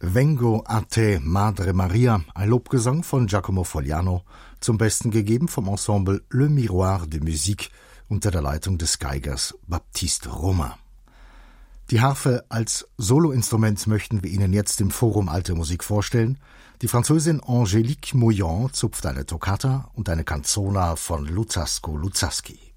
Vengo a te, Madre Maria, ein Lobgesang von Giacomo Fogliano, zum Besten gegeben vom Ensemble Le Miroir de Musique unter der Leitung des Geigers Baptiste Romain. Die Harfe als Soloinstrument möchten wir Ihnen jetzt im Forum Alte Musik vorstellen. Die Französin Angélique Moyan zupft eine Toccata und eine Canzona von Luzzasco Luzzaschi.